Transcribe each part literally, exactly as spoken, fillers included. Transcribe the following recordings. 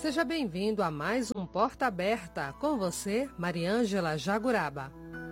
Seja bem-vindo a mais um Porta Aberta. Com você, Mariângela Jaguraba.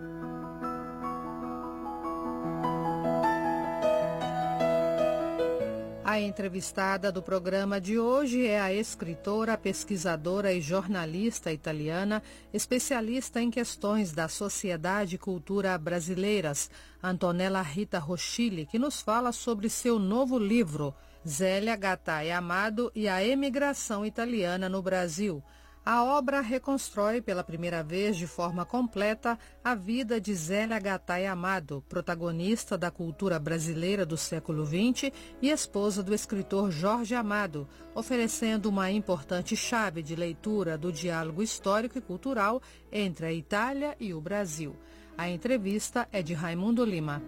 A entrevistada do programa de hoje é a escritora, pesquisadora e jornalista italiana, especialista em questões da sociedade e cultura brasileiras, Antonella Rita Roscilli, que nos fala sobre seu novo livro, Zélia Gattai Amado e a Emigração Italiana no Brasil. A obra reconstrói pela primeira vez de forma completa a vida de Zélia Gattai Amado, protagonista da cultura brasileira do século vinte e esposa do escritor Jorge Amado, oferecendo uma importante chave de leitura do diálogo histórico e cultural entre a Itália e o Brasil. A entrevista é de Raimundo Lima.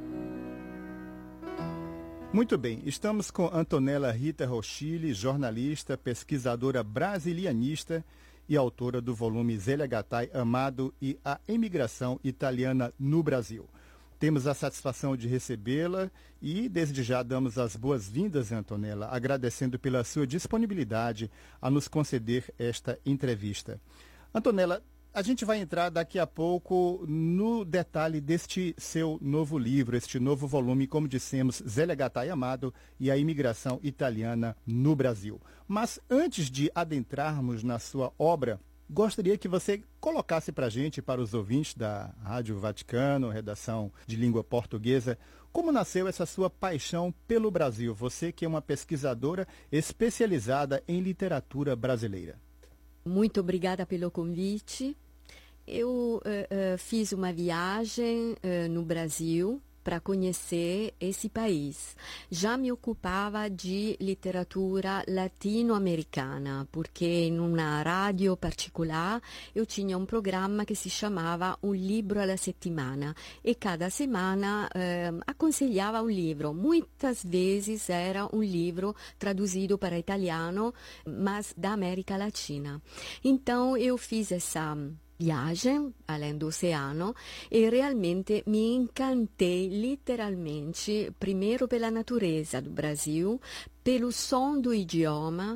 Muito bem, estamos com Antonella Rita Roscilli, jornalista, pesquisadora brasilianista e autora do volume Zélia Gattai Amado e a Emigração Italiana no Brasil. Temos a satisfação de recebê-la e desde já damos as boas-vindas, Antonella, agradecendo pela sua disponibilidade a nos conceder esta entrevista. Antonella, a gente vai entrar daqui a pouco no detalhe deste seu novo livro, este novo volume, como dissemos, Zélia Gattai Amado e a Imigração Italiana no Brasil. Mas antes de adentrarmos na sua obra, gostaria que você colocasse para a gente, para os ouvintes da Rádio Vaticano, redação de língua portuguesa, como nasceu essa sua paixão pelo Brasil, você que é uma pesquisadora especializada em literatura brasileira. Muito obrigada pelo convite. Eu uh, uh, fiz uma viagem uh, no Brasil para conhecer esse país. Já me ocupava de literatura latino-americana, porque em uma rádio particular eu tinha um programa que se chamava Um Libro alla Settimana e cada semana eh, aconselhava um livro. Muitas vezes era um livro traduzido para italiano, mas da América Latina. Então eu fiz essa viagem além do oceano e realmente me encantei literalmente primeiro pela natureza do Brasil, pelo som do idioma,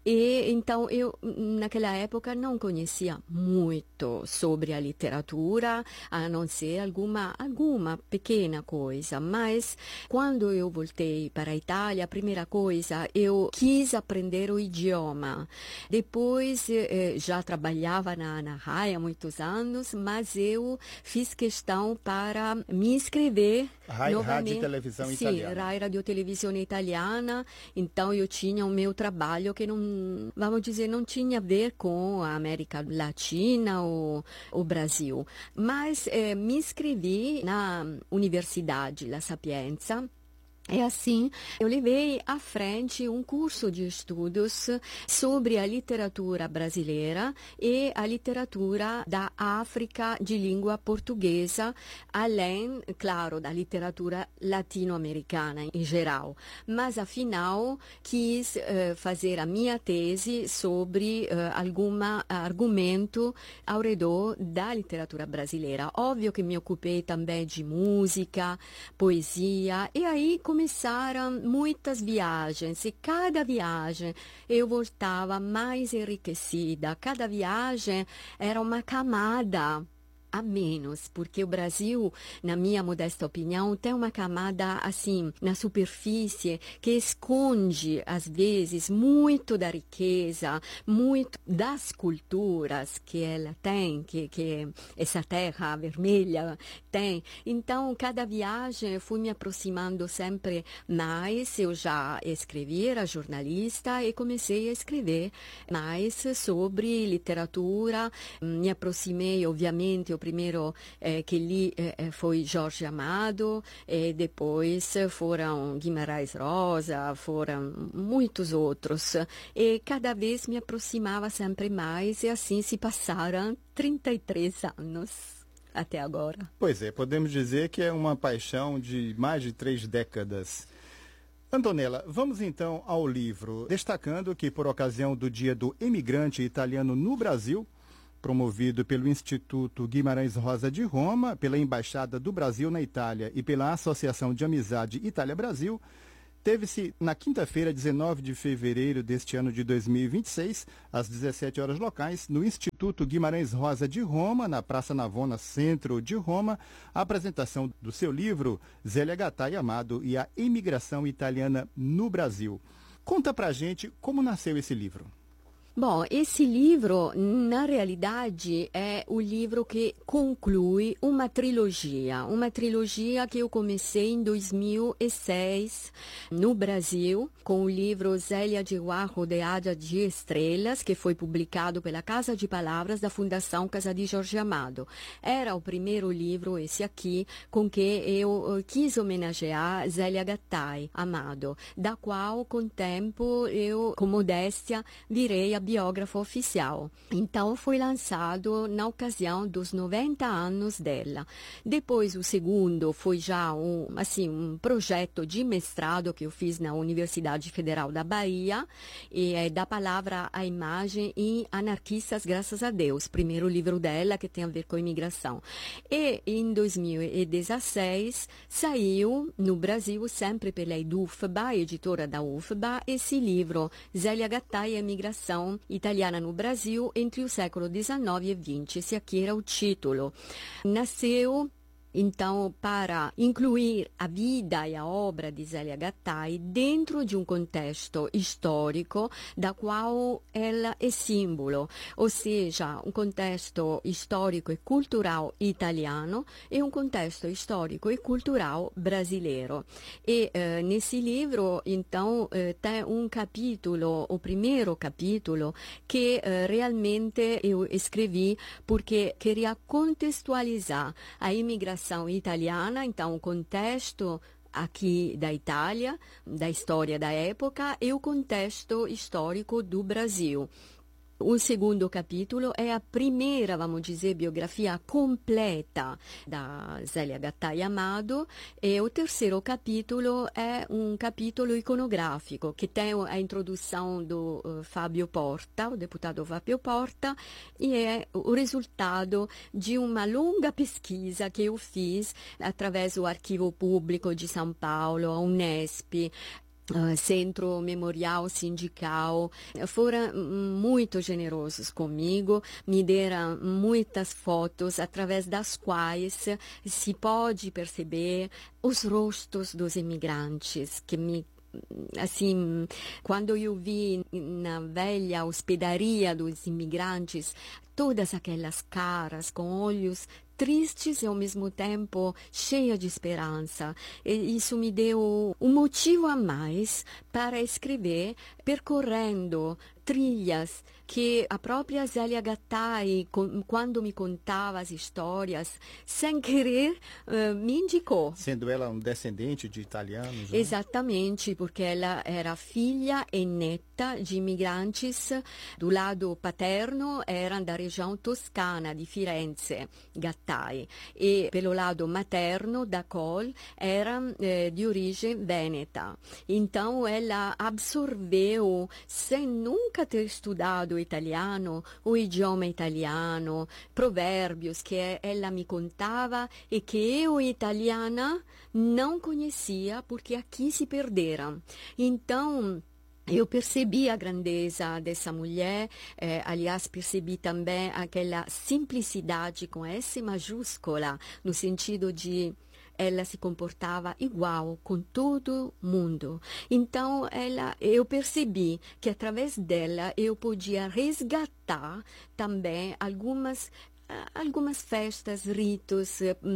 e então eu naquela época não conhecia muito sobre a literatura, a não ser alguma, alguma pequena coisa, mas quando eu voltei para a Itália, a primeira coisa, eu quis aprender o idioma. Depois eh, já trabalhava na, na RAI há muitos anos, mas eu fiz questão para me inscrever RAI, novamente. Rádio e Televisão Sim, Italiana. RAI, Radio Televisão Italiana. Então eu tinha o meu trabalho que não, vamos dizer, não tinha a ver com a América Latina ou o Brasil. Mas eh, me inscrevi na Universidade La Sapienza. E assim, eu levei à frente um curso de estudos sobre a literatura brasileira e a literatura da África de língua portuguesa, além, claro, da literatura latino-americana em geral. Mas, afinal, quis uh, fazer a minha tese sobre uh, algum argumento ao redor da literatura brasileira. Óbvio que me ocupei também de música, poesia, e aí comecei Começaram muitas viagens e cada viagem eu voltava mais enriquecida. Cada viagem era uma camada a menos, porque o Brasil, na minha modesta opinião, tem uma camada assim, na superfície, que esconde, às vezes, muito da riqueza, muito das culturas que ela tem, que, que essa terra vermelha tem. Então, cada viagem eu fui me aproximando sempre mais. Eu já escrevi, era jornalista, e comecei a escrever mais sobre literatura. Me aproximei, obviamente, o primeiro eh, que li eh, foi Jorge Amado, e depois foram Guimarães Rosa, foram muitos outros. E cada vez me aproximava sempre mais, e assim se passaram trinta e três anos. Até agora. Pois é, podemos dizer que é uma paixão de mais de três décadas. Antonella, vamos então ao livro, destacando que por ocasião do Dia do Imigrante Italiano no Brasil, promovido pelo Instituto Guimarães Rosa de Roma, pela Embaixada do Brasil na Itália e pela Associação de Amizade Itália-Brasil, teve-se na quinta-feira, dezenove de fevereiro deste ano de dois mil e vinte e seis, às dezessete horas locais, no Instituto Guimarães Rosa de Roma, na Praça Navona, centro de Roma, a apresentação do seu livro Zélia Gattai Amado e a Imigração Italiana no Brasil. Conta pra gente como nasceu esse livro. Bom, esse livro, na realidade, é o livro que conclui uma trilogia. Uma trilogia que eu comecei em dois mil e seis, no Brasil, com o livro Zélia de Guá Rodeada de Estrelas, que foi publicado pela Casa de Palavras da Fundação Casa de Jorge Amado. Era o primeiro livro, esse aqui, com que eu quis homenagear Zélia Gattai Amado, da qual, com o tempo, eu, com modéstia, virei a biógrafa oficial. Então, foi lançado na ocasião dos noventa anos dela. Depois, o segundo foi já um, assim, um projeto de mestrado que eu fiz na Universidade Federal da Bahia, e é Da Palavra à Imagem e Anarquistas, Graças a Deus, primeiro livro dela que tem a ver com imigração. E em dois mil e dezesseis saiu no Brasil, sempre pela EDUFBA, editora da U F B A, esse livro, Zélia Gattai e a Imigração Italiana no Brasil entre o século dezenove e vinte. Esse aqui era o título. Nasceu, então, para incluir a vida e a obra de Zélia Gattai dentro de um contexto histórico da qual ela é símbolo, ou seja, um contexto histórico e cultural italiano e um contexto histórico e cultural brasileiro. E eh, nesse livro, então, eh, tem um capítulo, o primeiro capítulo, que eh, realmente eu escrevi porque queria contextualizar a imigração italiana, então o contexto aqui da Itália, da história da época, e o contexto histórico do Brasil. O segundo capítulo é a primeira, vamos dizer, biografia completa da Zélia Gattai Amado, e o terceiro capítulo é um capítulo iconográfico, que tem a introdução do uh, Fábio Porta, o deputado Fábio Porta, e é o resultado de uma longa pesquisa que eu fiz através do Arquivo Público de São Paulo, a Unesp, Uh, Centro Memorial Sindical, foram muito generosos comigo, me deram muitas fotos através das quais se pode perceber os rostos dos imigrantes que me assim, quando eu vi na velha hospedaria dos imigrantes todas aquelas caras com olhos tristes e ao mesmo tempo cheia de esperança. E isso me deu um motivo a mais para escrever, percorrendo trilhas que a própria Zélia Gattai, quando me contava as histórias, sem querer, uh, me indicou. Sendo ela um descendente de italianos? Né? Exatamente, porque ela era filha e neta de imigrantes do lado paterno, eram da região toscana, de Firenze, Gattai, e pelo lado materno, da Col, eram eh, de origem veneta. Então, ela absorveu, sem nunca ter estudado italiano, o idioma italiano, provérbios que ela me contava e que eu, italiana, não conhecia porque aqui se perderam. Então, eu percebi a grandeza dessa mulher, eh, aliás, percebi também aquela simplicidade com S maiúscula, no sentido de ela se comportava igual com todo mundo. Então, ela, eu percebi que através dela eu podia resgatar também algumas algumas festas, ritos,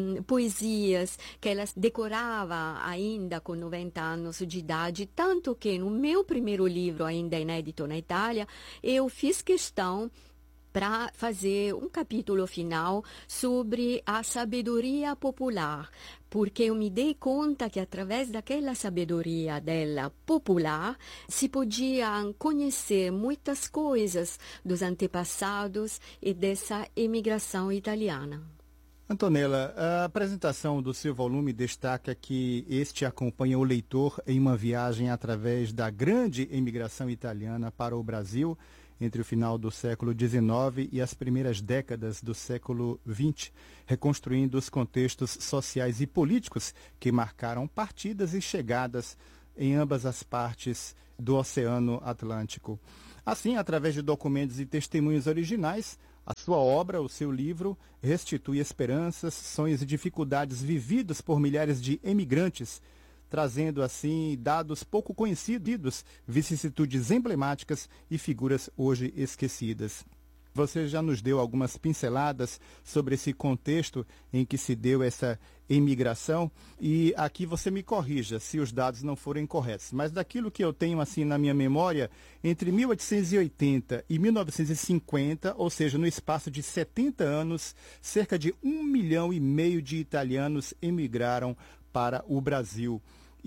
poesias que ela decorava ainda com noventa anos de idade, tanto que no meu primeiro livro, ainda inédito na Itália, eu fiz questão para fazer um capítulo final sobre a sabedoria popular, porque eu me dei conta que através daquela sabedoria dela popular se podiam conhecer muitas coisas dos antepassados e dessa imigração italiana. Antonella, a apresentação do seu volume destaca que este acompanha o leitor em uma viagem através da grande imigração italiana para o Brasil entre o final do século dezenove e as primeiras décadas do século vinte, reconstruindo os contextos sociais e políticos que marcaram partidas e chegadas em ambas as partes do Oceano Atlântico. Assim, através de documentos e testemunhos originais, a sua obra, o seu livro, restitui esperanças, sonhos e dificuldades vividos por milhares de emigrantes, trazendo assim dados pouco conhecidos, vicissitudes emblemáticas e figuras hoje esquecidas. Você já nos deu algumas pinceladas sobre esse contexto em que se deu essa imigração e aqui você me corrija se os dados não forem corretos. Mas daquilo que eu tenho assim na minha memória, entre mil oitocentos e oitenta e mil novecentos e cinquenta, ou seja, no espaço de setenta anos, cerca de um milhão e meio de italianos emigraram para o Brasil.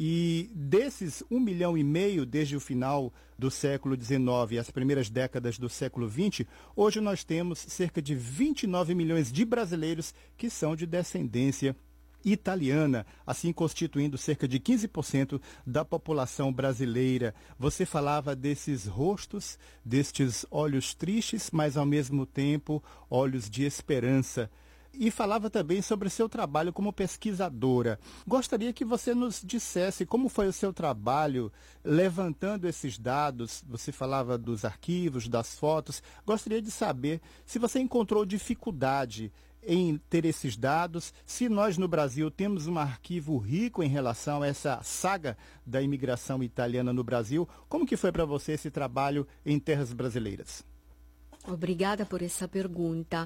E desses um milhão e meio desde o final do século dezenove e as primeiras décadas do século vinte, hoje nós temos cerca de vinte e nove milhões de brasileiros que são de descendência italiana, assim constituindo cerca de quinze por cento da população brasileira. Você falava desses rostos, destes olhos tristes, mas ao mesmo tempo olhos de esperança. E falava também sobre o seu trabalho como pesquisadora. Gostaria que você nos dissesse como foi o seu trabalho levantando esses dados. Você falava dos arquivos, das fotos. Gostaria de saber se você encontrou dificuldade em ter esses dados, se nós no Brasil temos um arquivo rico em relação a essa saga da imigração italiana no Brasil. Como que foi para você esse trabalho em terras brasileiras? Obrigada por essa pergunta.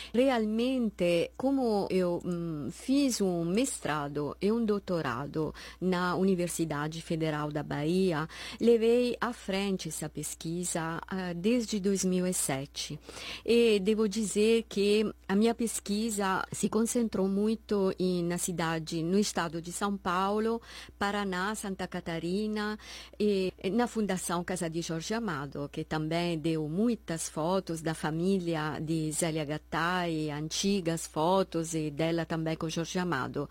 Realmente, como eu hum, fiz um mestrado e um doutorado na Universidade Federal da Bahia, levei à frente essa pesquisa uh, desde dois mil e sete. E devo dizer que a minha pesquisa se concentrou muito em, na cidade, no estado de São Paulo, Paraná, Santa Catarina e na Fundação Casa de Jorge Amado, que também deu muitas fotos da família de Zélia Gattai, antigas fotos e dela também com Jorge Amado.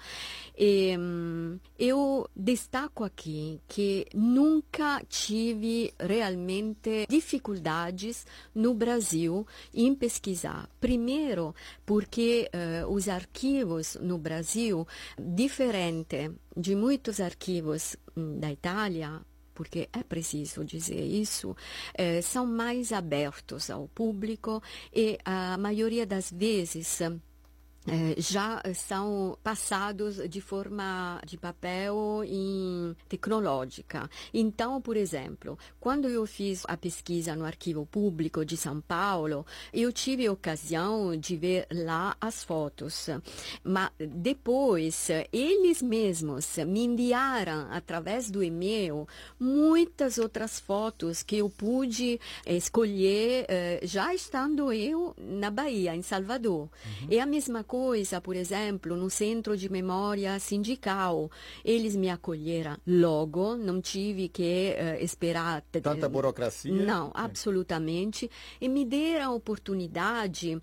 E, hum, eu destaco aqui que nunca tive realmente dificuldades no Brasil em pesquisar. Primeiro, porque uh, os arquivos no Brasil, diferente de muitos arquivos hum, da Itália, porque é preciso dizer isso, eh, são mais abertos ao público e a maioria das vezes Eh, já são passados de forma de papel em tecnológica. Então, por exemplo, quando eu fiz a pesquisa no Arquivo Público de São Paulo, eu tive a ocasião de ver lá as fotos. Mas depois, eles mesmos me enviaram, através do e-mail, muitas outras fotos que eu pude escolher eh, já estando eu na Bahia, em Salvador. Uhum. É a mesma coisa coisa, por exemplo, no Centro de Memória Sindical. Eles me acolheram logo, não tive que uh, esperar... Tanta burocracia? Não, absolutamente. E me deram a oportunidade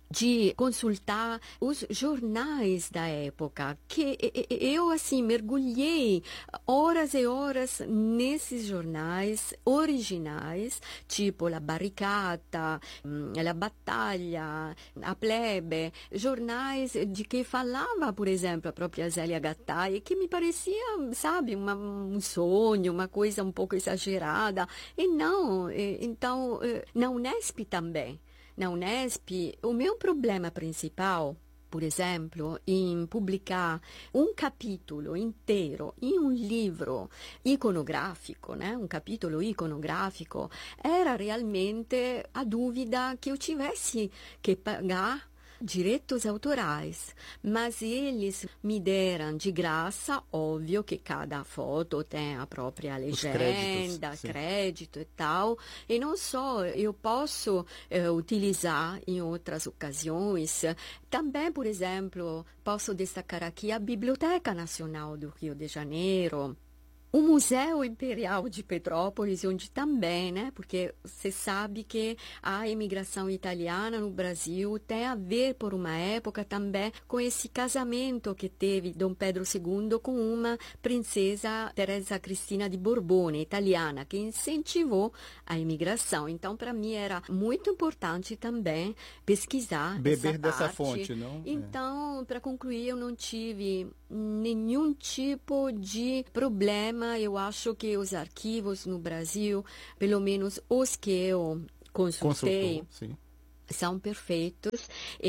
de consultar os jornais da época, que eu, assim, mergulhei horas e horas nesses jornais originais, tipo La Barricata, La Battaglia, A Plebe, jornais de que falava, por exemplo, a própria Zélia Gattai, que me parecia, sabe, uma, um sonho, uma coisa um pouco exagerada. E não, então, na Unesp também. Na Unesp, o meu problema principal, por exemplo, em publicar um capítulo inteiro em um livro iconográfico, né? Um capítulo iconográfico, era realmente a dúvida que eu tivesse que pagar direitos autorais, mas eles me deram de graça, óbvio que cada foto tem a própria legenda, crédito e tal, e não só, eu posso eh, utilizar em outras ocasiões, também, por exemplo, posso destacar aqui a Biblioteca Nacional do Rio de Janeiro, o Museu Imperial de Petrópolis, onde também, né, porque você sabe que a imigração italiana no Brasil tem a ver, por uma época, também com esse casamento que teve Dom Pedro segundo com uma princesa Teresa Cristina de Borbone, italiana, que incentivou a imigração. Então, para mim, era muito importante também pesquisar Beber essa dessa parte. fonte, não? Então, é. para concluir, eu não tive nenhum tipo de problema problema, eu acho que os arquivos no Brasil, pelo menos os que eu consultei, Consultou, sim. são perfeitos.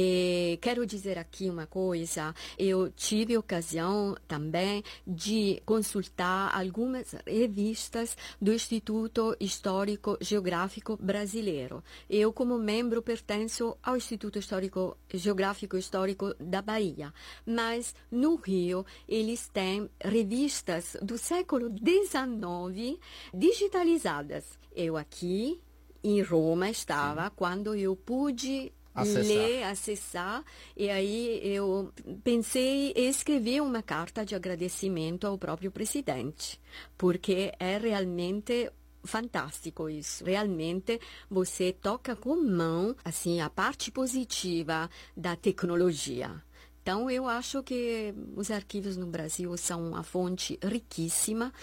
E quero dizer aqui uma coisa, eu tive ocasião também de consultar algumas revistas do Instituto Histórico Geográfico Brasileiro. Eu, como membro, pertenço ao Instituto Histórico Geográfico Histórico da Bahia, mas no Rio eles têm revistas do século dezenove digitalizadas. Eu aqui em Roma estava, sim, quando eu pude acessar. ler, acessar, e aí eu pensei em escrever uma carta de agradecimento ao próprio presidente, porque é realmente fantástico isso. Realmente você toca com mão assim a parte positiva da tecnologia. Então, eu acho que os arquivos no Brasil são uma fonte riquíssima.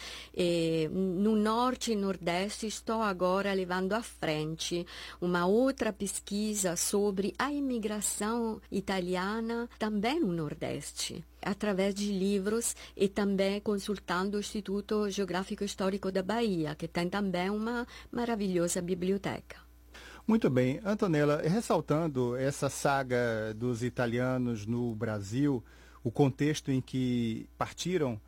E no Norte e Nordeste estou agora levando à frente uma outra pesquisa sobre a imigração italiana também no Nordeste, através de livros e também consultando o Instituto Geográfico Histórico da Bahia, que tem também uma maravilhosa biblioteca. Muito bem. Antonella, ressaltando essa saga dos italianos no Brasil, o contexto em que partiram,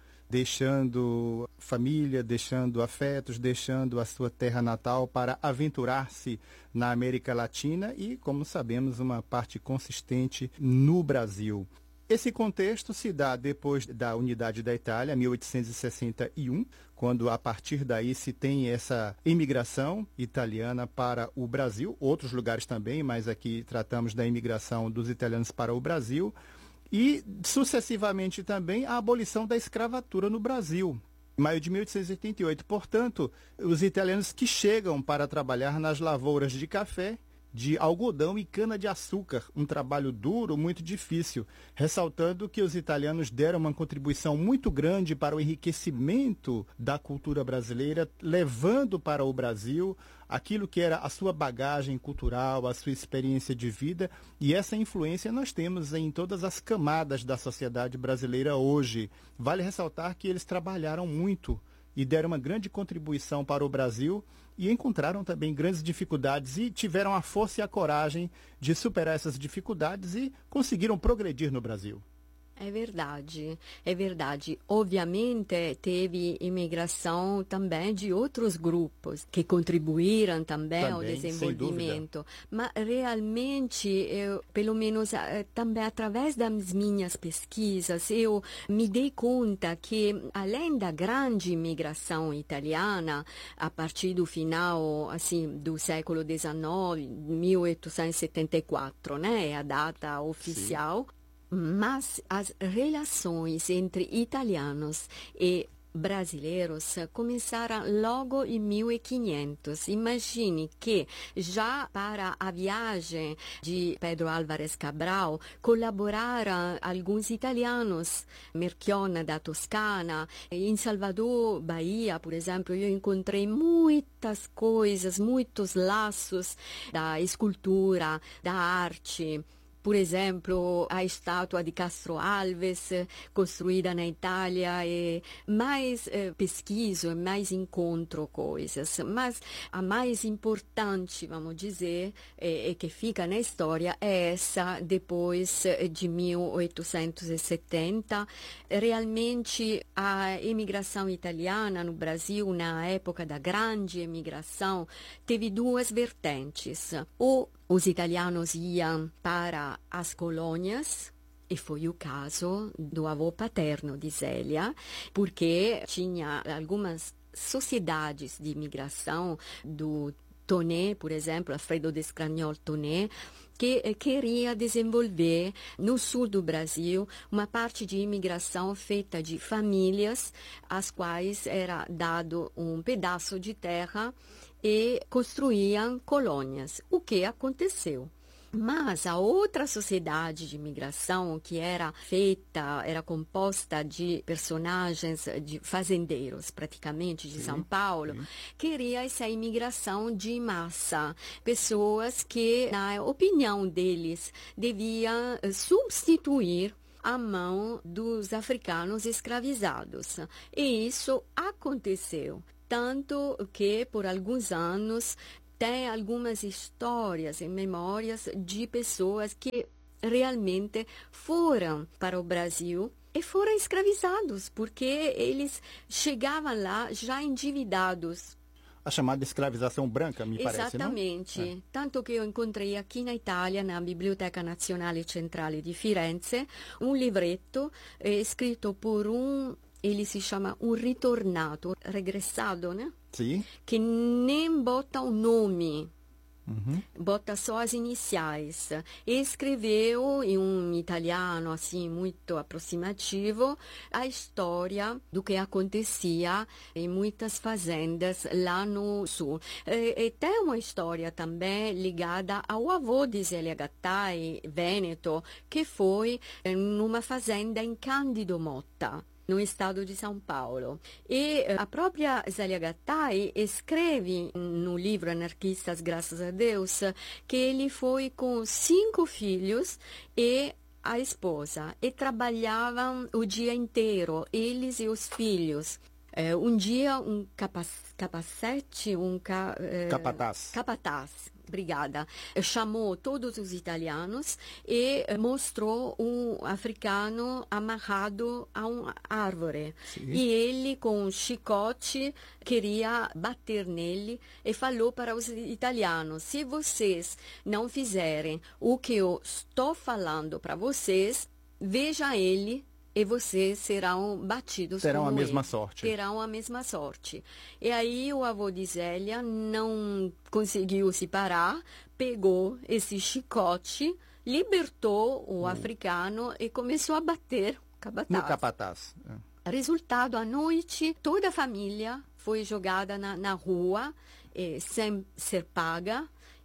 deixando família, deixando afetos, deixando a sua terra natal para aventurar-se na América Latina e, como sabemos, uma parte consistente no Brasil. Esse contexto se dá depois da unidade da Itália, mil oitocentos e sessenta e um, quando a partir daí se tem essa imigração italiana para o Brasil, outros lugares também, mas aqui tratamos da imigração dos italianos para o Brasil, e sucessivamente também a abolição da escravatura no Brasil, em maio de mil oitocentos e oitenta e oito. Portanto, os italianos que chegam para trabalhar nas lavouras de café, de algodão e cana-de-açúcar, um trabalho duro, muito difícil, ressaltando que os italianos deram uma contribuição muito grande para o enriquecimento da cultura brasileira, levando para o Brasil aquilo que era a sua bagagem cultural, a sua experiência de vida, e essa influência nós temos em todas as camadas da sociedade brasileira hoje. Vale ressaltar que eles trabalharam muito e deram uma grande contribuição para o Brasil e encontraram também grandes dificuldades e tiveram a força e a coragem de superar essas dificuldades e conseguiram progredir no Brasil. É verdade, é verdade. Obviamente, teve imigração também de outros grupos que contribuíram também, também ao desenvolvimento. Mas, realmente, eu, pelo menos também através das minhas pesquisas, eu me dei conta que, além da grande imigração italiana, a partir do final assim, do século dezenove, mil oitocentos e setenta e quatro, né, é a data oficial, sim, mas as relações entre italianos e brasileiros começaram logo em mil e quinhentos. Imagine que já para a viagem de Pedro Álvares Cabral colaboraram alguns italianos, Merchiona da Toscana. Em Salvador, Bahia, por exemplo, eu encontrei muitas coisas, muitos laços da escultura, da arte. Por exemplo, a estátua de Castro Alves, construída na Itália, e mais eh, pesquiso, mais encontro coisas. Mas a mais importante, vamos dizer, e eh, que fica na história, é essa depois de mil oitocentos e setenta. Realmente, a imigração italiana no Brasil, na época da grande imigração, teve duas vertentes. O Os italianos iam para as colônias, e foi o caso do avô paterno de Zélia, porque tinha algumas sociedades de imigração do Toné, por exemplo, Alfredo Descragnol Toné, que eh, queria desenvolver no sul do Brasil uma parte de imigração feita de famílias, às quais era dado um pedaço de terra e construíam colônias. O que aconteceu? Mas a outra sociedade de imigração, que era feita, era composta de personagens, de fazendeiros, praticamente, de sim, São Paulo, sim, queria essa imigração de massa. Pessoas que, na opinião deles, deviam substituir à mão dos africanos escravizados. E isso aconteceu, tanto que por alguns anos tem algumas histórias e memórias de pessoas que realmente foram para o Brasil e foram escravizados, porque eles chegavam lá já endividados. A chamada escravização branca, me parece, não? Exatamente. É. Tanto que eu encontrei aqui na Itália, na Biblioteca Nazionale Centrale di Firenze, um livretto eh, scritto por um, ele se chama um ritornato, regressado, né? Sim. Que nem bota o nome. Uhum. Bota só as iniciais. E escreveu em um italiano assim muito aproximativo a história do que acontecia em muitas fazendas lá no sul. E, e tem uma história também ligada ao avô de Zélia Gattai, Veneto, que foi numa fazenda em Cândido Motta, no estado de São Paulo. E a própria Zélia Gattai escreve no livro Anarquistas, Graças a Deus, que ele foi com cinco filhos e a esposa, e trabalhavam o dia inteiro, eles e os filhos. É, um dia, um capa capacete, um ca é, capataz. capataz, obrigada, chamou todos os italianos e mostrou um africano amarrado a uma árvore. Sim. E ele, com um chicote, queria bater nele e falou para os italianos: se vocês não fizerem o que eu estou falando para vocês, veja ele e vocês serão batidos. Terão a mesma ele. sorte. Terão a mesma sorte. E aí o avô de Zélia não conseguiu se parar, pegou esse chicote, libertou o hum. africano e começou a bater o capataz. No capataz. É. Resultado, à noite, toda a família foi jogada na, na rua, eh, sem ser paga,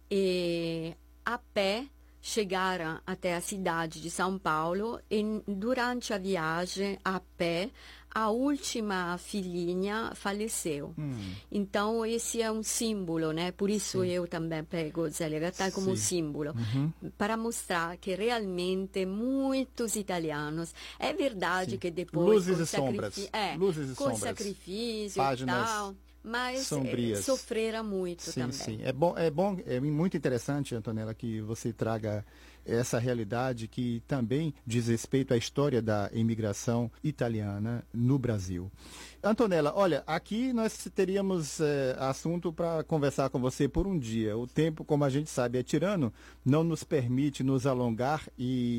e a pé chegaram até a cidade de São Paulo e durante a viagem a pé, a última filhinha faleceu. Hum. Então, esse é um símbolo, né? Por isso Sim. eu também pego Zélia Gattai como Sim. símbolo, uhum. para mostrar que realmente muitos italianos, é verdade Sim. que depois... Luzes e sombras. É, Luzes e com sombras. sacrifício Páginas... e tal... Mas sombrias. sofreram muito sim, também. Sim, é bom, é bom, é muito interessante, Antonella, que você traga essa realidade que também diz respeito à história da imigração italiana no Brasil. Antonella, olha, aqui nós teríamos é, assunto para conversar com você por um dia. O tempo, como a gente sabe, é tirano, não nos permite nos alongar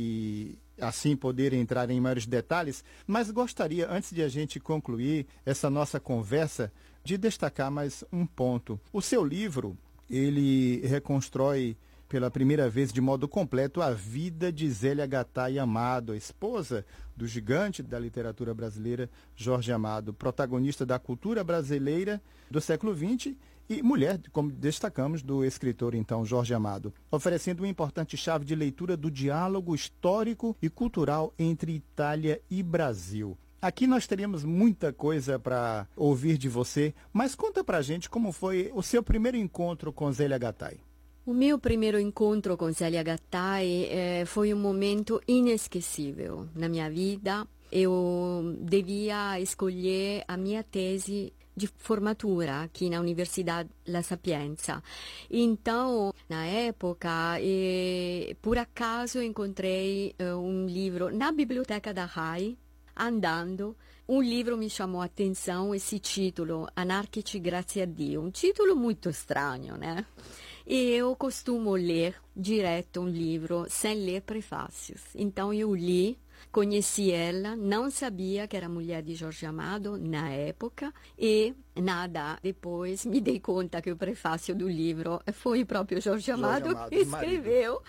e assim poder entrar em maiores detalhes, mas gostaria, antes de a gente concluir essa nossa conversa, de destacar mais um ponto. O seu livro, ele reconstrói pela primeira vez de modo completo a vida de Zélia Gattai Amado, esposa do gigante da literatura brasileira Jorge Amado, protagonista da cultura brasileira do século vinte e mulher, como destacamos, do escritor então Jorge Amado, oferecendo uma importante chave de leitura do diálogo histórico e cultural entre Itália e Brasil. Aqui nós teríamos muita coisa para ouvir de você, mas conta pra gente como foi o seu primeiro encontro com Zélia Gattai. O meu primeiro encontro com Zélia Gattai eh, foi um momento inesquecível na minha vida. Eu devia escolher a minha tese de formatura aqui na Universidade La Sapienza. Então, na época, eh, por acaso encontrei eh, um livro na biblioteca da RAI, andando, um livro me chamou a atenção, esse título, Anarquici Grazie a Dio, um título muito estranho, né? E eu costumo ler direto um livro sem ler prefácios. Então eu li, conheci ela, não sabia que era mulher de Jorge Amado na época e nada, depois me dei conta que o prefácio do livro foi o próprio Jorge Amado, Jorge Amado que escreveu.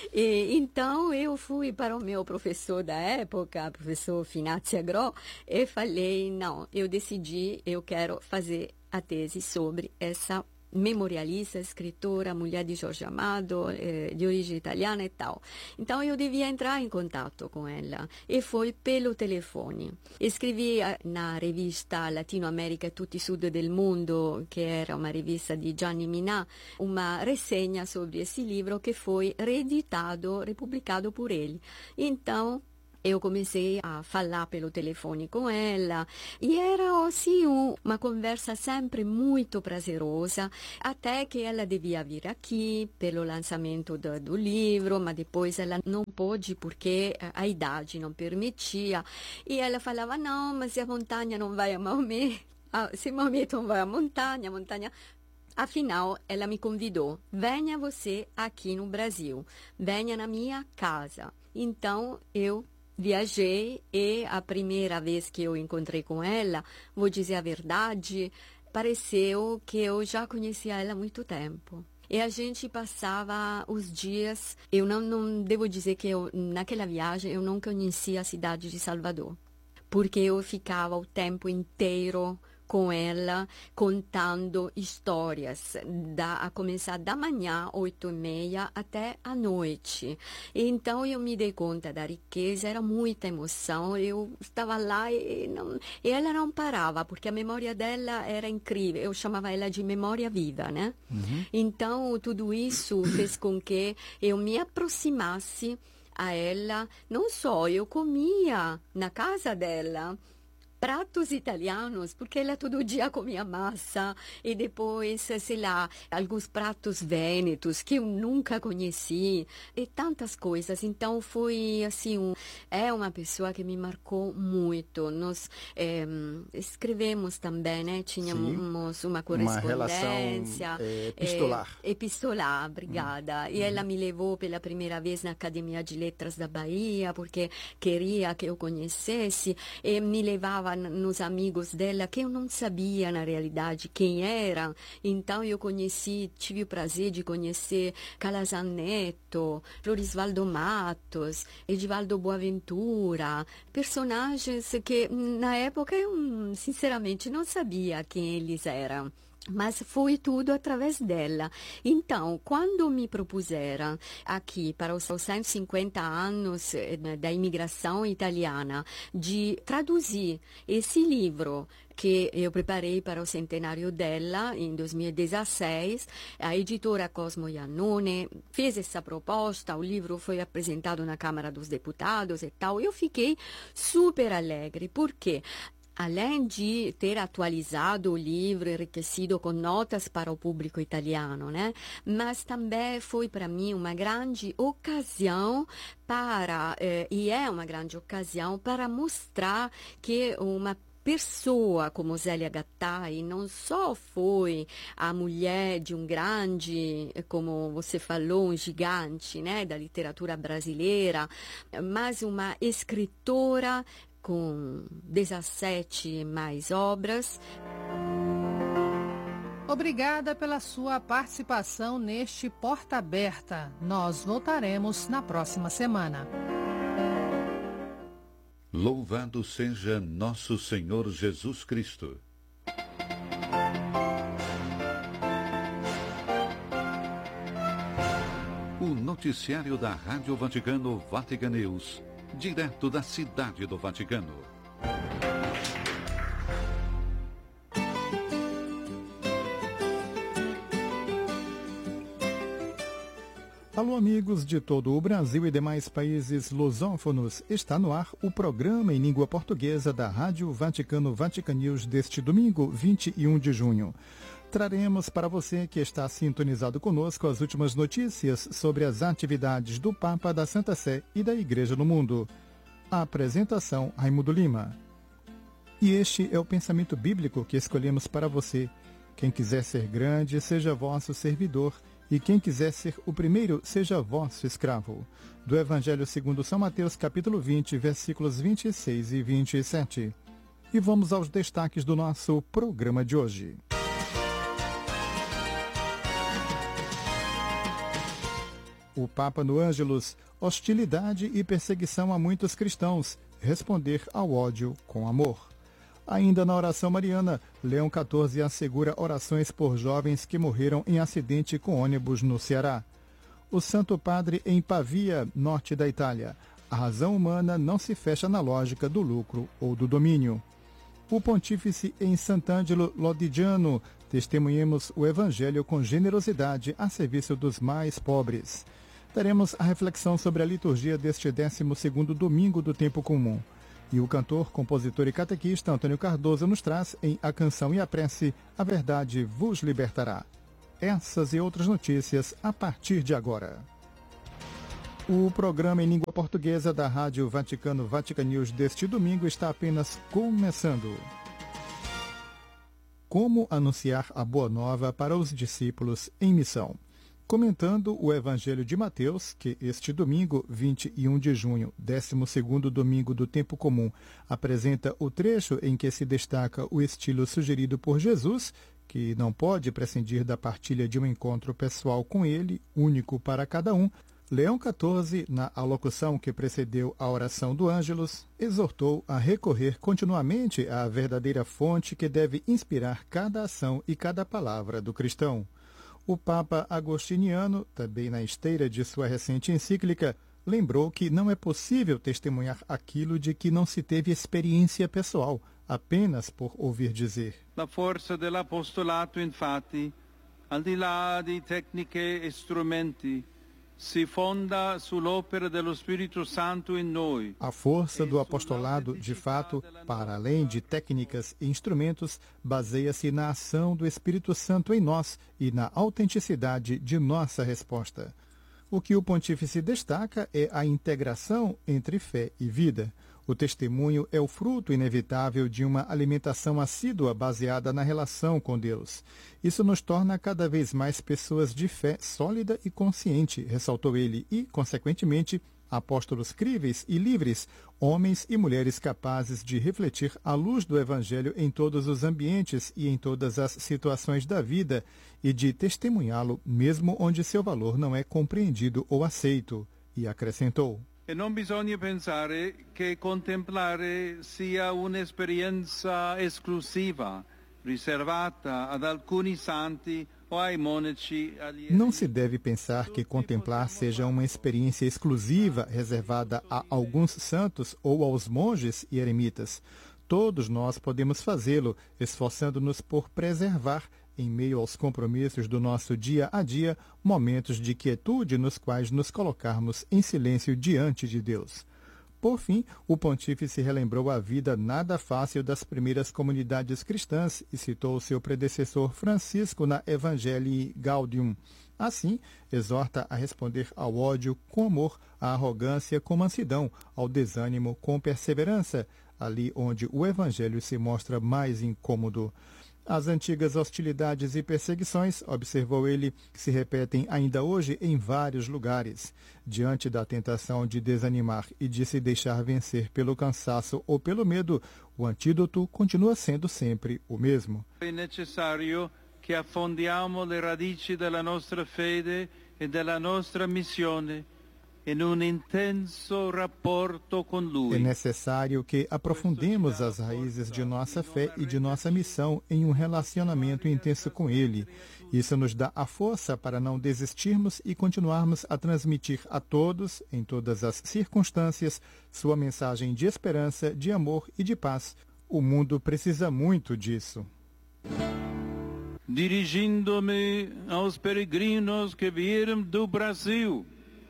E, então eu fui para o meu professor da época, professor Finazzi Agro, e falei, não, eu decidi, eu quero fazer a tese sobre essa memorialista, escritora, mulher de Jorge Amado, eh, de origem italiana e tal. Então eu devia entrar em contato com ela e foi pelo telefone. Escrevi na rivista Latino America e tutti i Sud del Mundo, che era uma rivista di Gianni Minà, uma resenha sobre esse livro que foi reeditado, republicado por ele. Então eu comecei a falar pelo telefone com ela e era assim um, uma conversa sempre muito prazerosa, até que ela devia vir aqui pelo lançamento do, do livro, mas depois ela não pôde porque a idade não permitia. E ela falava, não, mas a montanha não vai a Maomé, se Maomé não vai à montanha, a montanha... Afinal, ela me convidou, venha você aqui no Brasil, venha na minha casa. Então, eu viajei e a primeira vez que eu encontrei com ela, vou dizer a verdade, pareceu que eu já conhecia ela há muito tempo. E a gente passava os dias, eu não, não devo dizer que eu, naquela viagem eu não conhecia a cidade de Salvador, porque eu ficava o tempo inteiro com ela, contando histórias, da, a começar da manhã, oito e meia, até a noite. Então, eu me dei conta da riqueza, era muita emoção, eu estava lá e, não, e ela não parava, porque a memória dela era incrível, eu chamava ela de memória viva, né? Uhum. Então, tudo isso fez com que eu me aproximasse a ela, não só eu comia na casa dela, pratos italianos, porque ela todo dia comia massa e depois, sei lá, alguns pratos vênetos que eu nunca conheci e tantas coisas. Então, foi assim, um, é uma pessoa que me marcou muito. Nós é, escrevemos também, né? Tínhamos Sim. uma correspondência. Uma relação é, epistolar. É, epistolar, obrigada. Hum. E ela me levou pela primeira vez na Academia de Letras da Bahia, porque queria que eu conhecesse e me levava nos amigos dela, que eu não sabia, na realidade, quem eram. Então, eu conheci, tive o prazer de conhecer Calazan Neto, Florisvaldo Matos, Edivaldo Boaventura, personagens que, na época, eu, sinceramente, não sabia quem eles eram. Mas foi tudo através dela. Então, quando me propuseram aqui, para os cento e cinquenta anos da imigração italiana, de traduzir esse livro que eu preparei para o centenário dela em dois mil e dezesseis, a editora Cosmo Iannone fez essa proposta, o livro foi apresentado na Câmara dos Deputados e tal. Eu fiquei super alegre, porque além de ter atualizado o livro, enriquecido com notas para o público italiano, né? Mas também foi para mim uma grande ocasião para, eh, e é uma grande ocasião para mostrar que uma pessoa como Zélia Gattai não só foi a mulher de um grande, como você falou, um gigante, né, da literatura brasileira, mas uma escritora com dezessete mais obras. Obrigada pela sua participação neste Porta Aberta. Nós voltaremos na próxima semana. Louvado seja nosso Senhor Jesus Cristo. O noticiário da Rádio Vaticano Vatican News, direto da Cidade do Vaticano. Alô, amigos de todo o Brasil e demais países lusófonos. Está no ar o programa em língua portuguesa da Rádio Vaticano Vatican News deste domingo, vinte e um de junho. Traremos para você que está sintonizado conosco as últimas notícias sobre as atividades do Papa, da Santa Sé e da Igreja no mundo. A apresentação, Raimundo Lima. E este é o pensamento bíblico que escolhemos para você. Quem quiser ser grande, seja vosso servidor, e quem quiser ser o primeiro, seja vosso escravo. Do Evangelho segundo São Mateus, capítulo vinte, versículos vinte e seis e vinte e sete. E vamos aos destaques do nosso programa de hoje. O Papa no Ângelus, hostilidade e perseguição a muitos cristãos, responder ao ódio com amor. Ainda na oração mariana, Leão quatorze assegura orações por jovens que morreram em acidente com ônibus no Ceará. O Santo Padre em Pavia, norte da Itália. A razão humana não se fecha na lógica do lucro ou do domínio. O Pontífice em Sant'Angelo Lodigiano, testemunhemos o Evangelho com generosidade a serviço dos mais pobres. teremos a reflexão sobre a liturgia deste décimo segundo domingo do tempo comum. E o cantor, compositor e catequista Antônio Cardoso nos traz, em A Canção e a Prece, A Verdade vos libertará. Essas e outras notícias a partir de agora. O programa em língua portuguesa da Rádio Vaticano Vatican News deste domingo está apenas começando. Como anunciar a Boa Nova para os discípulos em missão? Comentando o Evangelho de Mateus, que este domingo, vinte e um de junho, décimo segundo domingo do tempo comum, apresenta o trecho em que se destaca o estilo sugerido por Jesus, que não pode prescindir da partilha de um encontro pessoal com ele, único para cada um, Leão quatorze, na alocução que precedeu a oração do Ângelus, exortou a recorrer continuamente à verdadeira fonte que deve inspirar cada ação e cada palavra do cristão. O Papa Agostiniano, também na esteira de sua recente encíclica, lembrou que não é possível testemunhar aquilo de que não se teve experiência pessoal, apenas por ouvir dizer. La forza dell'apostolato, infatti, al di là di tecniche e strumenti, si fonda sull'opera dello Spirito Santo in noi. A força do apostolado, de fato, para além de técnicas e instrumentos, baseia-se na ação do Espírito Santo em nós e na autenticidade de nossa resposta. O que o pontífice destaca é a integração entre fé e vida. O testemunho é o fruto inevitável de uma alimentação assídua baseada na relação com Deus. Isso nos torna cada vez mais pessoas de fé sólida e consciente, ressaltou ele, e, consequentemente, apóstolos críveis e livres, homens e mulheres capazes de refletir a luz do Evangelho em todos os ambientes e em todas as situações da vida e de testemunhá-lo mesmo onde seu valor não é compreendido ou aceito, e acrescentou. E non bisogna pensare che contemplare sia un'esperienza esclusiva, riservata ad alcuni santi o ai monaci. Não se deve pensar que contemplar seja uma experiência exclusiva, reservada a alguns santos ou aos monges e eremitas. Todos nós podemos fazê-lo, esforçando-nos por preservar, em meio aos compromissos do nosso dia a dia, momentos de quietude nos quais nos colocarmos em silêncio diante de Deus. Por fim, o pontífice relembrou a vida nada fácil das primeiras comunidades cristãs e citou seu predecessor Francisco na Evangelii Gaudium. Assim, exorta a responder ao ódio com amor, à arrogância com mansidão, ao desânimo com perseverança, ali onde o Evangelho se mostra mais incômodo. As antigas hostilidades e perseguições, observou ele, se repetem ainda hoje em vários lugares. Diante da tentação de desanimar e de se deixar vencer pelo cansaço ou pelo medo, o antídoto continua sendo sempre o mesmo. É necessário que affondiamo le radici della nostra fede e della nostra missione in un intenso rapporto con Lui. É necessário que aprofundemos as raízes de nossa fé e de nossa missão em um relacionamento intenso com Ele. Isso nos dá a força para não desistirmos e continuarmos a transmitir a todos, em todas as circunstâncias, sua mensagem de esperança, de amor e de paz. O mundo precisa muito disso. Dirigindo-me aos peregrinos que vieram do Brasil,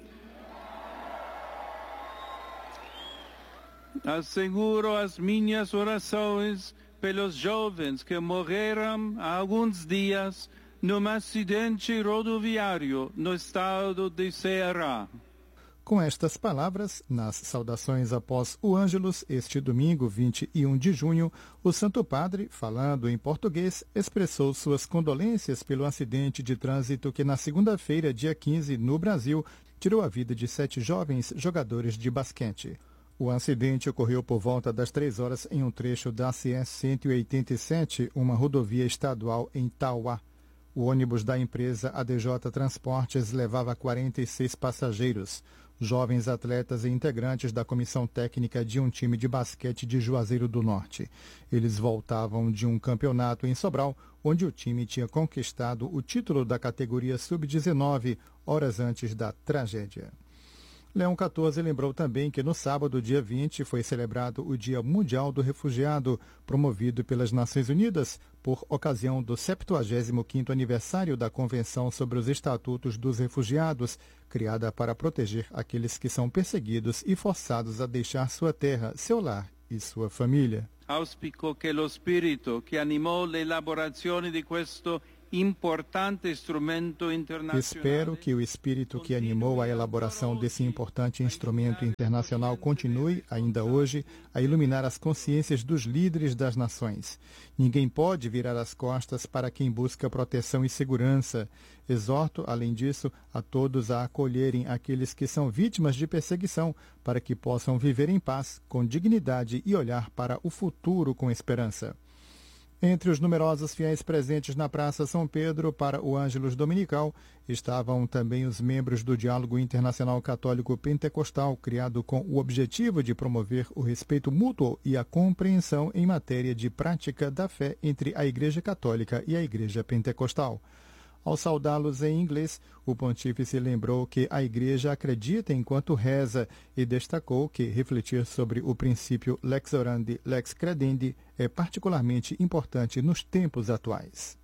asseguro as minhas orações pelos jovens que morreram há alguns dias num acidente rodoviário no estado de Ceará. Com estas palavras, nas saudações após o Ângelus, este domingo, vinte e um de junho, o Santo Padre, falando em português, expressou suas condolências pelo acidente de trânsito que na segunda-feira, dia quinze, no Brasil, tirou a vida de sete jovens jogadores de basquete. O acidente ocorreu por volta das três horas em um trecho da C S cento e oitenta e sete, uma rodovia estadual em Tauá. O ônibus da empresa A D J Transportes levava quarenta e seis passageiros, jovens atletas e integrantes da comissão técnica de um time de basquete de Juazeiro do Norte. Eles voltavam de um campeonato em Sobral, onde o time tinha conquistado o título da categoria sub dezenove, horas antes da tragédia. Leão quatorze lembrou também que no sábado, dia vinte, foi celebrado o Dia Mundial do Refugiado, promovido pelas Nações Unidas por ocasião do septuagésimo quinto aniversário da Convenção sobre os Estatutos dos Refugiados, criada para proteger aqueles que são perseguidos e forçados a deixar sua terra, seu lar e sua família. Auspico che lo spirito che animò l'elaborazione di questo importante instrumento internacional. Espero que o espírito que animou a elaboração desse importante instrumento internacional continue, ainda hoje, a iluminar as consciências dos líderes das nações. Ninguém pode virar as costas para quem busca proteção e segurança. Exorto, além disso, a todos a acolherem aqueles que são vítimas de perseguição, para que possam viver em paz, com dignidade e olhar para o futuro com esperança. Entre os numerosos fiéis presentes na Praça São Pedro para o Ângelus Dominical estavam também os membros do Diálogo Internacional Católico Pentecostal, criado com o objetivo de promover o respeito mútuo e a compreensão em matéria de prática da fé entre a Igreja Católica e a Igreja Pentecostal. Ao saudá-los em inglês, o pontífice lembrou que a Igreja acredita enquanto reza e destacou que refletir sobre o princípio lex orandi, lex credendi é particularmente importante nos tempos atuais.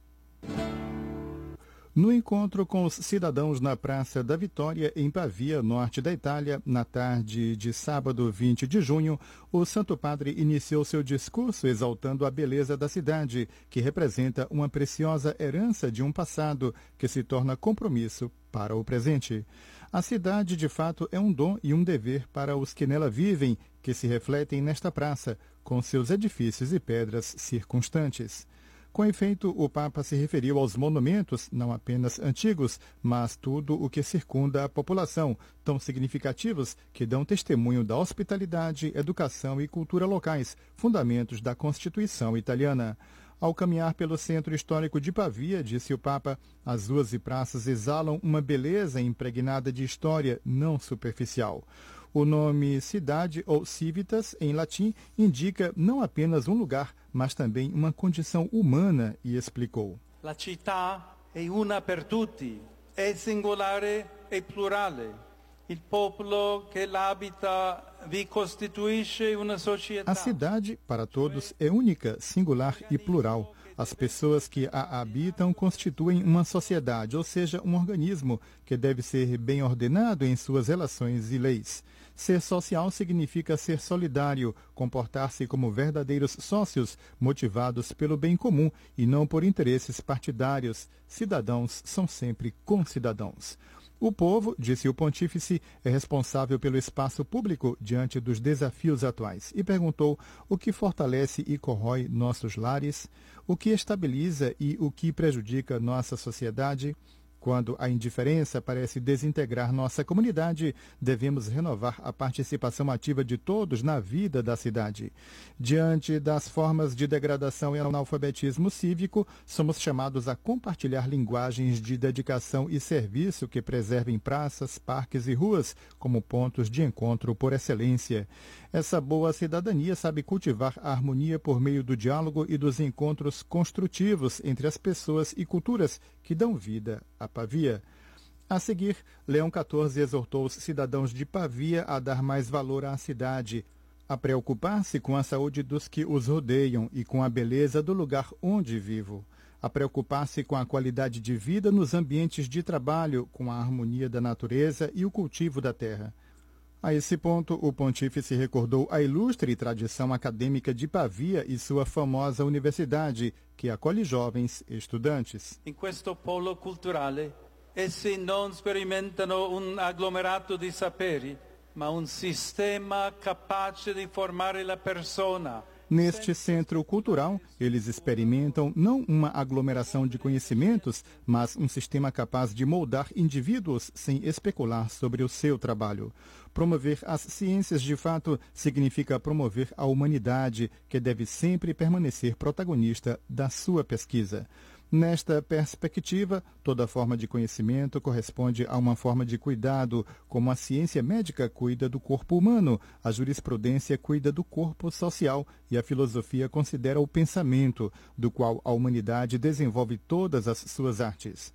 No encontro com os cidadãos na Praça da Vitória, em Pavia, norte da Itália, na tarde de sábado, vinte de junho, o Santo Padre iniciou seu discurso exaltando a beleza da cidade, que representa uma preciosa herança de um passado que se torna compromisso para o presente. A cidade, de fato, é um dom e um dever para os que nela vivem, que se refletem nesta praça, com seus edifícios e pedras circunstantes. Com efeito, o Papa se referiu aos monumentos, não apenas antigos, mas tudo o que circunda a população, tão significativos que dão testemunho da hospitalidade, educação e cultura locais, fundamentos da Constituição italiana. Ao caminhar pelo centro histórico de Pavia, disse o Papa, as ruas e praças exalam uma beleza impregnada de história não superficial. O nome cidade, ou civitas, em latim, indica não apenas um lugar, mas também uma condição humana, e explicou. La città è una per tutti, è singolare e plurale. Il popolo che l'abita vi costituisce una società. A cidade, para todos, é única, singular e plural. As pessoas que a habitam constituem uma sociedade, ou seja, um organismo que deve ser bem ordenado em suas relações e leis. Ser social significa ser solidário, comportar-se como verdadeiros sócios, motivados pelo bem comum e não por interesses partidários. Cidadãos são sempre concidadãos. O povo, disse o pontífice, é responsável pelo espaço público diante dos desafios atuais e perguntou o que fortalece e corrói nossos lares, o que estabiliza e o que prejudica nossa sociedade. Quando a indiferença parece desintegrar nossa comunidade, devemos renovar a participação ativa de todos na vida da cidade. Diante das formas de degradação e analfabetismo cívico, somos chamados a compartilhar linguagens de dedicação e serviço que preservem praças, parques e ruas como pontos de encontro por excelência. Essa boa cidadania sabe cultivar a harmonia por meio do diálogo e dos encontros construtivos entre as pessoas e culturas que dão vida a Pavia. A seguir, Leão quatorze exortou os cidadãos de Pavia a dar mais valor à cidade, a preocupar-se com a saúde dos que os rodeiam e com a beleza do lugar onde vivo, a preocupar-se com a qualidade de vida nos ambientes de trabalho, com a harmonia da natureza e o cultivo da terra. A esse ponto, o pontífice recordou a ilustre tradição acadêmica de Pavia e sua famosa universidade, que acolhe jovens estudantes. In questo polo culturale, essi non sperimentano un agglomerato di saperi, ma un sistema capace di formare la persona. Neste centro cultural, eles experimentam não uma aglomeração de conhecimentos, mas um sistema capaz de moldar indivíduos sem especular sobre o seu trabalho. Promover as ciências de fato significa promover a humanidade, que deve sempre permanecer protagonista da sua pesquisa. Nesta perspectiva, toda forma de conhecimento corresponde a uma forma de cuidado, como a ciência médica cuida do corpo humano, a jurisprudência cuida do corpo social e a filosofia considera o pensamento, do qual a humanidade desenvolve todas as suas artes.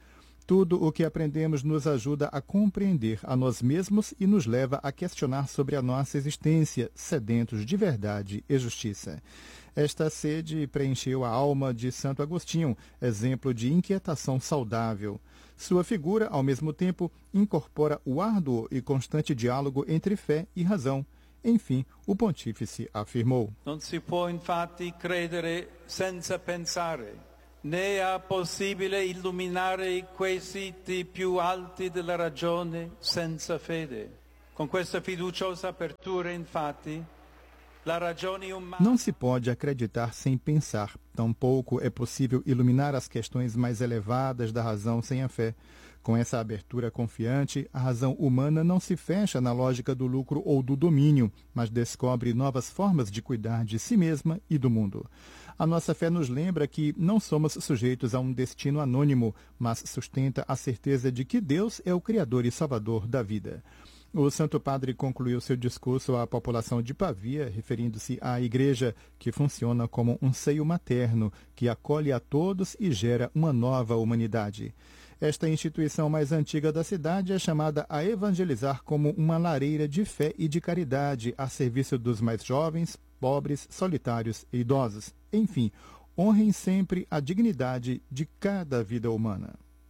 Tudo o que aprendemos nos ajuda a compreender a nós mesmos e nos leva a questionar sobre a nossa existência, sedentos de verdade e justiça. Esta sede preencheu a alma de Santo Agostinho, exemplo de inquietação saudável. Sua figura, ao mesmo tempo, incorpora o árduo e constante diálogo entre fé e razão. Enfim, o pontífice afirmou: Non si può infatti credere senza pensare, né è possibile illuminare i quesiti più alti della ragione senza fede. Con questa fiduciosa apertura, infatti, la ragione umana... Não se pode acreditar sem pensar, tampouco é possível iluminar as questões mais elevadas da razão sem a fé. Com essa abertura confiante, a razão humana não se fecha na lógica do lucro ou do domínio, mas descobre novas formas de cuidar de si mesma e do mundo. A nossa fé nos lembra que não somos sujeitos a um destino anônimo, mas sustenta a certeza de que Deus é o Criador e Salvador da vida. O Santo Padre concluiu seu discurso à população de Pavia, referindo-se à Igreja, que funciona como um seio materno, que acolhe a todos e gera uma nova humanidade. Esta instituição mais antiga da cidade é chamada a evangelizar como uma lareira de fé e de caridade a serviço dos mais jovens, pobres, solitários e idosos. Enfim, honrem sempre a dignidade de cada vida humana.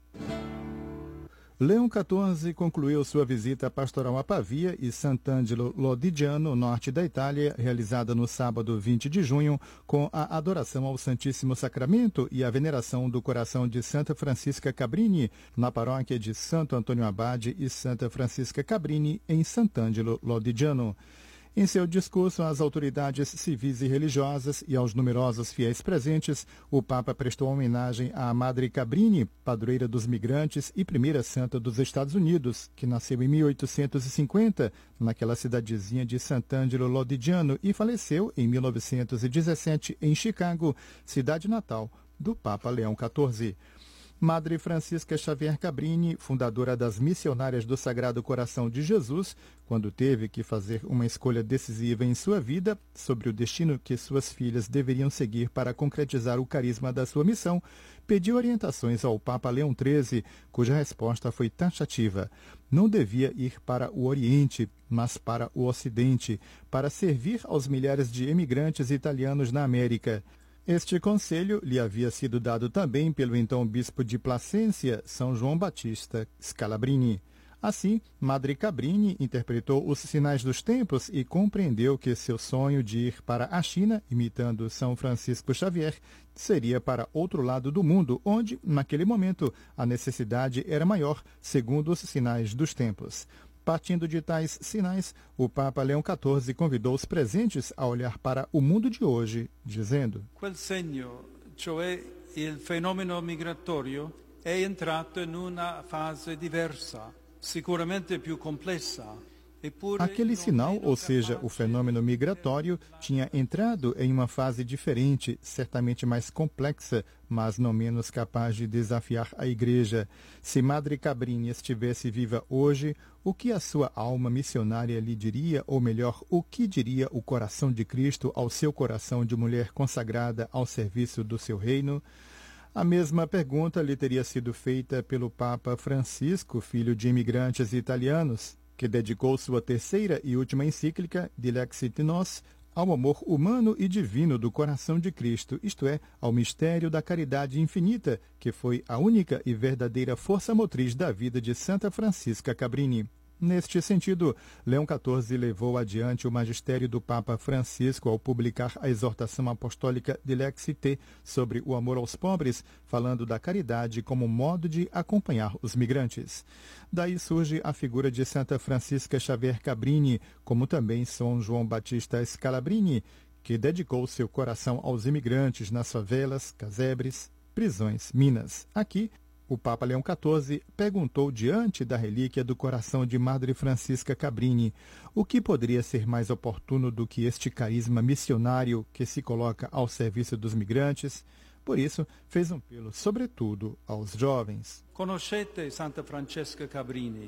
Leão quatorze concluiu sua visita pastoral a Pavia e Sant'Angelo Lodigiano, norte da Itália, realizada no sábado vinte de junho, com a adoração ao Santíssimo Sacramento e a veneração do coração de Santa Francisca Cabrini, na paróquia de Santo Antônio Abade e Santa Francisca Cabrini, em Sant'Angelo Lodigiano. Em seu discurso às autoridades civis e religiosas e aos numerosos fiéis presentes, o Papa prestou homenagem à Madre Cabrini, padroeira dos migrantes e primeira santa dos Estados Unidos, que nasceu em mil oitocentos e cinquenta, naquela cidadezinha de Sant'Angelo Lodigiano, e faleceu em mil novecentos e dezessete em Chicago, cidade natal do Papa Leão quatorze. Madre Francisca Xavier Cabrini, fundadora das Missionárias do Sagrado Coração de Jesus, quando teve que fazer uma escolha decisiva em sua vida sobre o destino que suas filhas deveriam seguir para concretizar o carisma da sua missão, pediu orientações ao Papa Leão treze, cuja resposta foi taxativa. Não devia ir para o Oriente, mas para o Ocidente, para servir aos milhares de emigrantes italianos na América. Este conselho lhe havia sido dado também pelo então bispo de Placência, São João Batista Scalabrini. Assim, Madre Cabrini interpretou os sinais dos tempos e compreendeu que seu sonho de ir para a China, imitando São Francisco Xavier, seria para outro lado do mundo, onde, naquele momento, a necessidade era maior, segundo os sinais dos tempos. Partindo de tais sinais, o Papa Leão quatorze convidou os presentes a olhar para o mundo de hoje, dizendo: Quel segno, cioè il fenomeno migratorio, è entrato in una fase diversa, sicuramente più complessa. Aquele sinal, ou seja, o fenômeno migratório, tinha entrado em uma fase diferente, certamente mais complexa, mas não menos capaz de desafiar a Igreja. Se Madre Cabrini estivesse viva hoje, o que a sua alma missionária lhe diria, ou melhor, o que diria o coração de Cristo ao seu coração de mulher consagrada ao serviço do seu reino? A mesma pergunta lhe teria sido feita pelo Papa Francisco, filho de imigrantes italianos, que dedicou sua terceira e última encíclica, Dilexit Nos, ao amor humano e divino do coração de Cristo, isto é, ao mistério da caridade infinita, que foi a única e verdadeira força motriz da vida de Santa Francisca Cabrini. Neste sentido, Leão quatorze levou adiante o magistério do Papa Francisco ao publicar a exortação apostólica Dilexit sobre o amor aos pobres, falando da caridade como modo de acompanhar os migrantes. Daí surge a figura de Santa Francisca Xavier Cabrini, como também São João Batista Scalabrini, que dedicou seu coração aos imigrantes nas favelas, casebres, prisões, minas. Aqui, o Papa Leão quatorze perguntou diante da relíquia do coração de Madre Francisca Cabrini o que poderia ser mais oportuno do que este carisma missionário que se coloca ao serviço dos migrantes. Por isso, fez um apelo, sobretudo, aos jovens. Conoscete Santa Francesca Cabrini,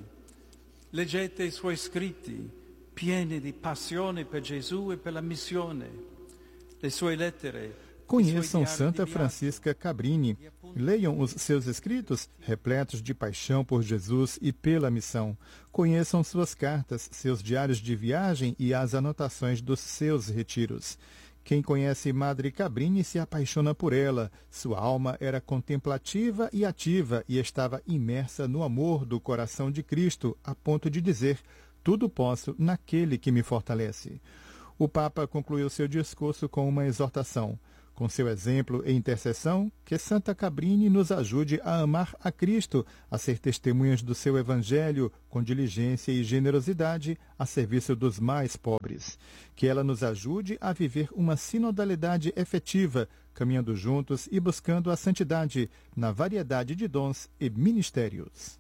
leggete i suoi scritti, pieni di passione per Gesù e per la missione, le sue lettere. Conheçam Santa Francisca Cabrini, Leiam os seus escritos, repletos de paixão por Jesus e pela missão. Conheçam suas cartas, seus diários de viagem e as anotações dos seus retiros. Quem conhece Madre Cabrini se apaixona por ela. Sua alma era contemplativa e ativa e estava imersa no amor do coração de Cristo, a ponto de dizer: tudo posso naquele que me fortalece. O Papa concluiu seu discurso com uma exortação. Com seu exemplo e intercessão, que Santa Cabrini nos ajude a amar a Cristo, a ser testemunhas do seu Evangelho, com diligência e generosidade, a serviço dos mais pobres. Que ela nos ajude a viver uma sinodalidade efetiva, caminhando juntos e buscando a santidade, na variedade de dons e ministérios.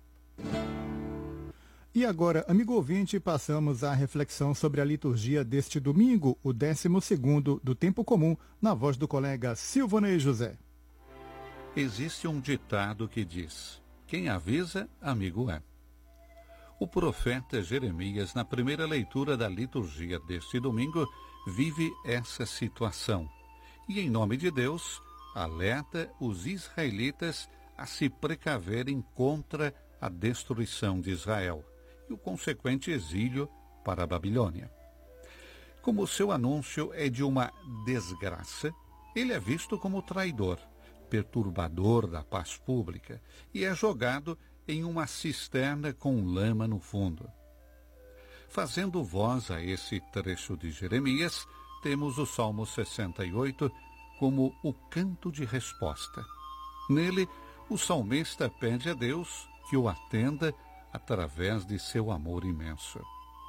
E agora, amigo ouvinte, passamos à reflexão sobre a liturgia deste domingo, o décimo segundo do Tempo Comum, na voz do colega Silvonei José. Existe um ditado que diz: quem avisa, amigo é. O profeta Jeremias, na primeira leitura da liturgia deste domingo, vive essa situação. E, em nome de Deus, alerta os israelitas a se precaverem contra a destruição de Israel e o consequente exílio para a Babilônia. Como o seu anúncio é de uma desgraça, ele é visto como traidor, perturbador da paz pública e é jogado em uma cisterna com lama no fundo. Fazendo voz a esse trecho de Jeremias, temos o Salmo sessenta e oito como o canto de resposta. Nele, o salmista pede a Deus que o atenda através de seu amor imenso.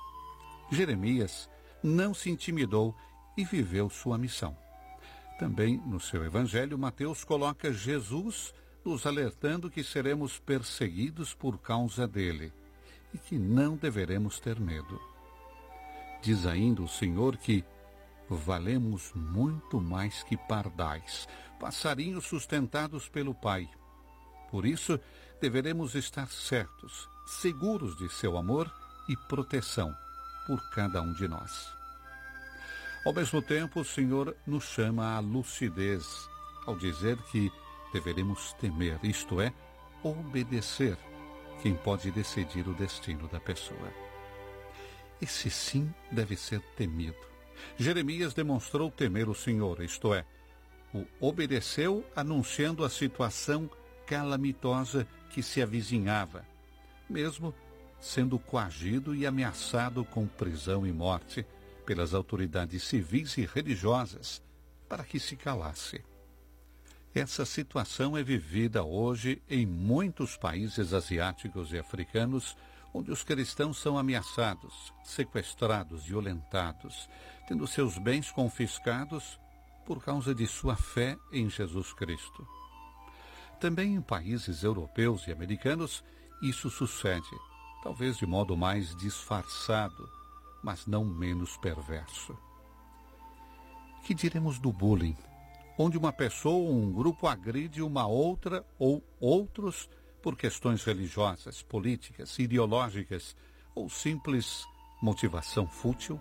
Jeremias não se intimidou e viveu sua missão. Também no seu evangelho, Mateus coloca Jesus nos alertando que seremos perseguidos por causa dele e que não deveremos ter medo. Diz ainda o Senhor que valemos muito mais que pardais, passarinhos sustentados pelo Pai. Por isso, deveremos estar certos, seguros de seu amor e proteção por cada um de nós. Ao mesmo tempo, o Senhor nos chama à lucidez, ao dizer que deveremos temer, isto é, obedecer quem pode decidir o destino da pessoa. Esse sim deve ser temido. Jeremias demonstrou temer o Senhor, isto é, o obedeceu anunciando a situação calamitosa que se avizinhava, mesmo sendo coagido e ameaçado com prisão e morte pelas autoridades civis e religiosas para que se calasse. Essa situação é vivida hoje em muitos países asiáticos e africanos, onde os cristãos são ameaçados, sequestrados, violentados, tendo seus bens confiscados por causa de sua fé em Jesus Cristo. Também em países europeus e americanos, isso sucede, talvez de modo mais disfarçado, mas não menos perverso. Que diremos do bullying, onde uma pessoa ou um grupo agride uma outra ou outros por questões religiosas, políticas, ideológicas ou simples motivação fútil?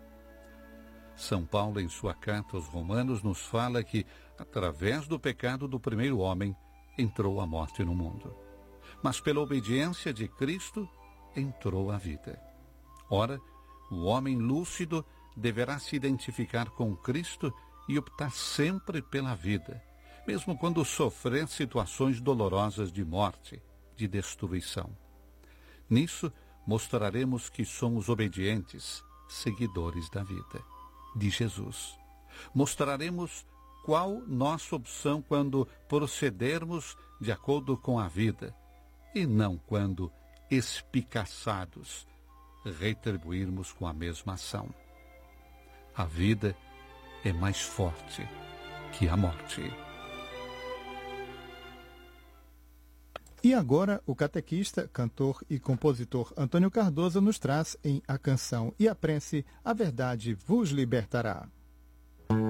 São Paulo, em sua carta aos Romanos, nos fala que, através do pecado do primeiro homem, entrou a morte no mundo. Mas pela obediência de Cristo, entrou a vida. Ora, o homem lúcido deverá se identificar com Cristo e optar sempre pela vida, mesmo quando sofrer situações dolorosas de morte, de destruição. Nisso, mostraremos que somos obedientes, seguidores da vida, de Jesus. Mostraremos qual nossa opção quando procedermos de acordo com a vida, e não quando, espicaçados, retribuirmos com a mesma ação. A vida é mais forte que a morte. E agora, o catequista, cantor e compositor Antônio Cardoso nos traz em A Canção e a Prece, A Verdade vos libertará.